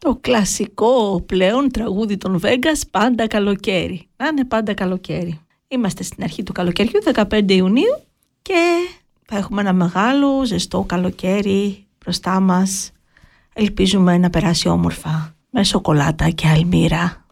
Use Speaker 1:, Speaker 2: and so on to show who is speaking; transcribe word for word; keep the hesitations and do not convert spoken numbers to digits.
Speaker 1: Το κλασικό πλέον τραγούδι των Vegas, πάντα καλοκαίρι. Να είναι πάντα καλοκαίρι. Είμαστε στην αρχή του καλοκαιριού, δεκαπέντε Ιουνίου, και θα έχουμε ένα μεγάλο ζεστό καλοκαίρι μπροστά μας. Ελπίζουμε να περάσει όμορφα με σοκολάτα και αλμύρα.